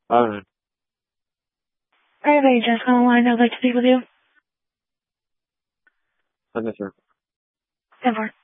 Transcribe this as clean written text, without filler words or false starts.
Alright. I have a Jessica on the line. I'd like to speak with you. Okay, sir. 10-4.